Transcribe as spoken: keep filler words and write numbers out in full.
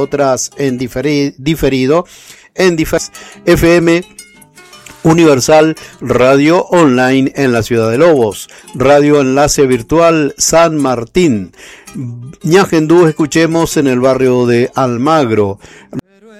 otras en diferi- diferido en difer- F M Universal Radio Online en la ciudad de Lobos, Radio Enlace Virtual San Martín, Ñajendú escuchemos en el barrio de Almagro,